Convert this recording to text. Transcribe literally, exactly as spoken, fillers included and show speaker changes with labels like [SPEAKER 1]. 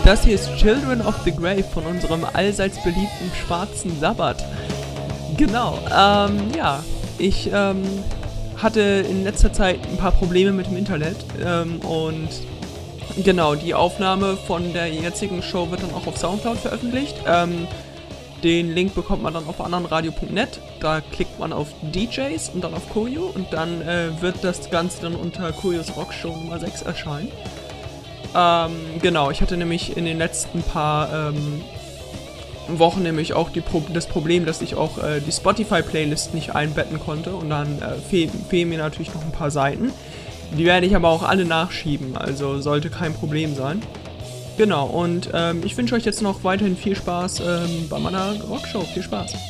[SPEAKER 1] das hier ist Children of the Grave von unserem allseits beliebten schwarzen Sabbat. Genau, ähm, ja, ich ähm, hatte in letzter Zeit ein paar Probleme mit dem Internet ähm, und genau, die Aufnahme von der jetzigen Show wird dann auch auf Soundcloud veröffentlicht. Ähm, den Link bekommt man dann auf anderenradio punkt net. Da klickt man auf D Js und dann auf Kurio und dann äh, wird das Ganze dann unter Kurios Rockshow Nummer sechs erscheinen. Ähm, genau, ich hatte nämlich in den letzten paar ähm, Wochen nämlich auch die Pro- das Problem, dass ich auch äh, die Spotify-Playlist nicht einbetten konnte und dann äh, fehl- fehlen mir natürlich noch ein paar Seiten. Die werde ich aber auch alle nachschieben, also sollte kein Problem sein. Genau, und ähm, ich wünsche euch jetzt noch weiterhin viel Spaß ähm, bei meiner Rockshow. Viel Spaß!